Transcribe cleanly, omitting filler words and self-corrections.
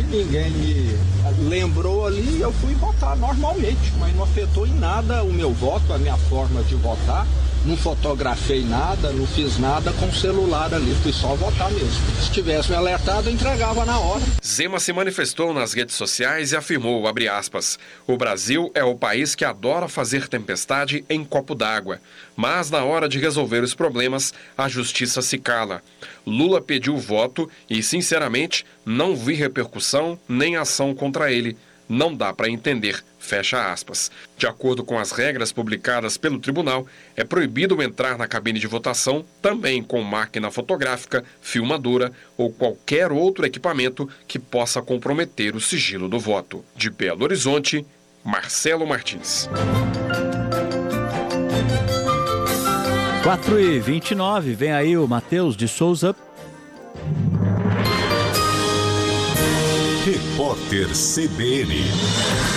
Ninguém me lembrou ali, eu fui votar normalmente, mas não afetou em nada o meu voto, a minha forma de votar. Não fotografei nada, não fiz nada com o celular ali, fui só votar mesmo. Se tivesse me alertado, eu entregava na hora. Zema se manifestou nas redes sociais e afirmou, abre aspas, o Brasil é o país que adora fazer tempestade em copo d'água, mas na hora de resolver os problemas, a justiça se cala. Lula pediu voto e, sinceramente, não vi repercussão nem ação contra ele. Não dá para entender, fecha aspas. De acordo com as regras publicadas pelo tribunal, é proibido entrar na cabine de votação também com máquina fotográfica, filmadora ou qualquer outro equipamento que possa comprometer o sigilo do voto. De Belo Horizonte, Marcelo Martins. 4h29, vem aí o Matheus de Souza. Repórter CBN.